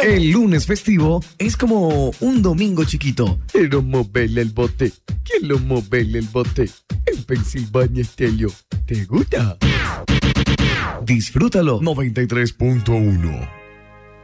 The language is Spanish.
El lunes festivo es como un domingo chiquito. Quiero moverle el bote. Quiero moverle el bote. En Pensilvania Stereo. ¿Te gusta? Disfrútalo. 93.1